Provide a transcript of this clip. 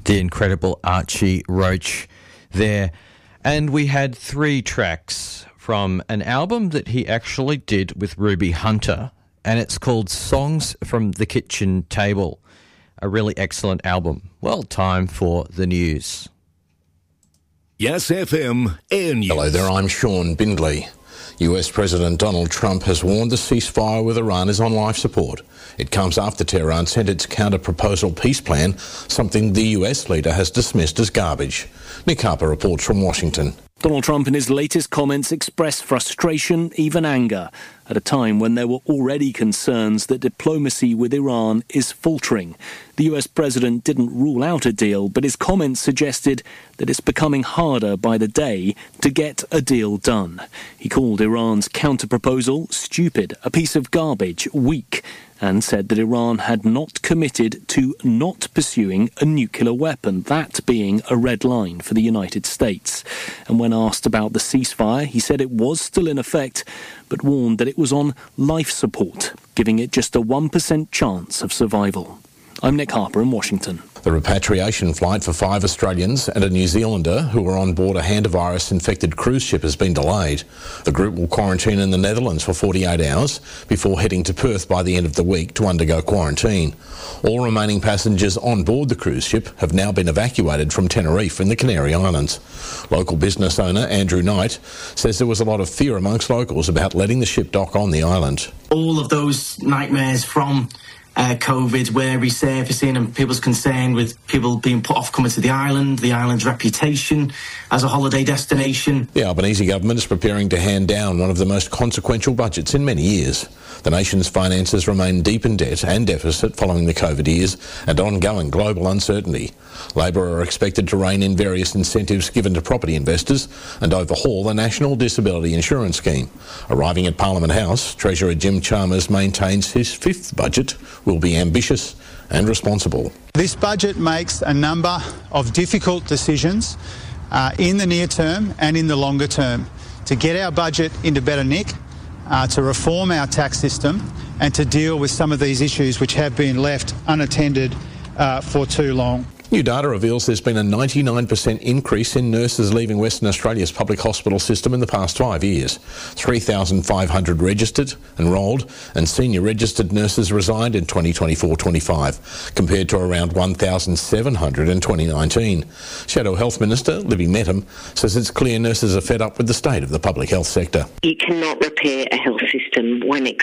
The incredible Archie Roach there. And we had 3 tracks from an album that he actually did with Ruby Hunter, and it's called Songs from the Kitchen Table. A really excellent album. Well, time for the news. Yes FM Air News. Hello there, I'm Sean Bindley. US President Donald Trump has warned the ceasefire with Iran is on life support. It comes after Tehran sent its counter-proposal peace plan, something the US leader has dismissed as garbage. Nick Harper reports from Washington. Donald Trump in his latest comments expressed frustration, even anger, at a time when there were already concerns that diplomacy with Iran is faltering. The US president didn't rule out a deal, but his comments suggested that it's becoming harder by the day to get a deal done. He called Iran's counter-proposal stupid, a piece of garbage, weak, and said that Iran had not committed to not pursuing a nuclear weapon, that being a red line for the United States. And when asked about the ceasefire, he said it was still in effect, but warned that it was on life support, giving it just a 1% chance of survival. I'm Nick Harper in Washington. The repatriation flight for 5 Australians and a New Zealander who were on board a hantavirus-infected cruise ship has been delayed. The group will quarantine in the Netherlands for 48 hours before heading to Perth by the end of the week to undergo quarantine. All remaining passengers on board the cruise ship have now been evacuated from Tenerife in the Canary Islands. Local business owner Andrew Knight says there was a lot of fear amongst locals about letting the ship dock on the island. All of those nightmares from COVID were resurfacing, and people's concern with people being put off coming to the island's reputation as a holiday destination. The Albanese government is preparing to hand down one of the most consequential budgets in many years. The nation's finances remain deep in debt and deficit following the COVID years and ongoing global uncertainty. Labor are expected to rein in various incentives given to property investors and overhaul the National Disability Insurance Scheme. Arriving at Parliament House, Treasurer Jim Chalmers maintains his 5th budget will be ambitious and responsible. This budget makes a number of difficult decisions in the near term and in the longer term to get our budget into better nick, to reform our tax system and to deal with some of these issues which have been left unattended for too long. New data reveals there's been a 99% increase in nurses leaving Western Australia's public hospital system in the past 5 years. 3,500 registered, enrolled and senior registered nurses resigned in 2024-25, compared to around 1,700 in 2019. Shadow Health Minister Libby Mettam says it's clear nurses are fed up with the state of the public health sector. You cannot repair a health system one